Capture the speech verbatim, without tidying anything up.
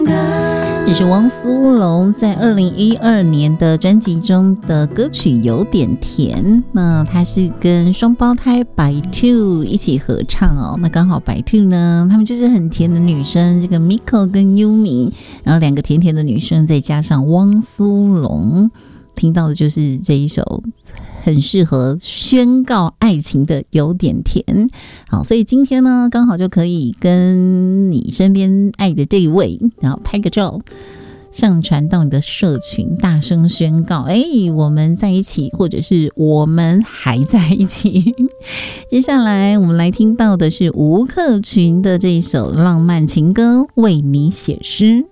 这是汪苏泷在二零一二年的专辑中的歌曲《有点甜》，那他是跟双胞胎白兔一起合唱哦。那刚好白兔呢，他们就是很甜的女生，这个 Miko 跟 Yumi， 然后两个甜甜的女生，再加上汪苏泷，听到的就是这一首很适合宣告爱情的有点甜。好，所以今天呢刚好就可以跟你身边爱的这一位然后拍个照上传到你的社群，大声宣告哎，我们在一起，或者是我们还在一起。接下来我们来听到的是吴克群的这一首浪漫情歌《为你写诗》。